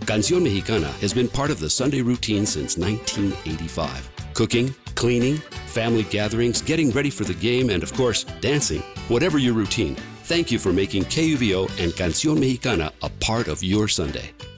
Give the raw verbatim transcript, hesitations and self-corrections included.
Canción Mexicana has been part of the Sunday routine since nineteen eighty-five. Cooking, cleaning, family gatherings, getting ready for the game, and of course, dancing. Whatever your routine, thank you for making K U V O and Canción Mexicana a part of your Sunday.